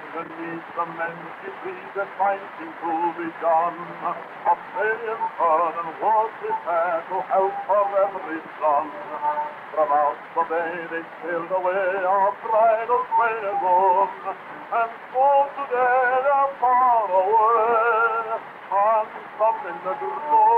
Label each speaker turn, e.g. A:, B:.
A: Beneath the many trees that fighting to be done, a million fern and was prepared to help for every son. From out the bay they sailed away, our bridal train is on, and for today they're far away, and some in the glory